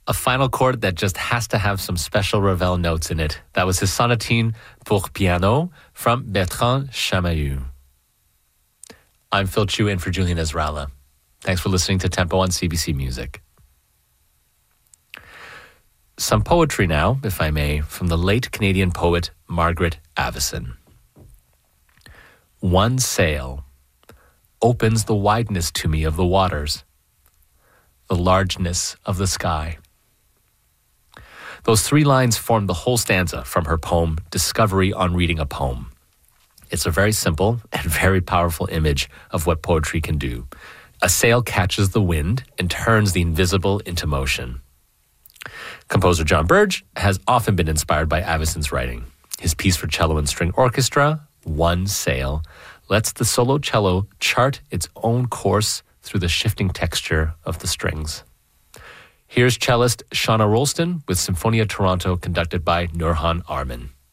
a final chord that just has to have some special Ravel notes in it. That was his sonatine pour piano from Bertrand Chamayou. I'm Phil Chu in for Julian Ezralla. Thanks for listening to Tempo on CBC Music. Some poetry now, if I may, from the late Canadian poet Margaret Avison. One sail opens the wideness to me of the waters, the largeness of the sky. Those 3 lines form the whole stanza from her poem, Discovery on Reading a Poem. It's a very simple and very powerful image of what poetry can do. A sail catches the wind and turns the invisible into motion. Composer John Burge has often been inspired by Avison's writing. His piece for cello and string orchestra, One Sail, lets the solo cello chart its own course through the shifting texture of the strings. Here's cellist Shauna Rolston with Symphonia Toronto conducted by Nurhan Armin.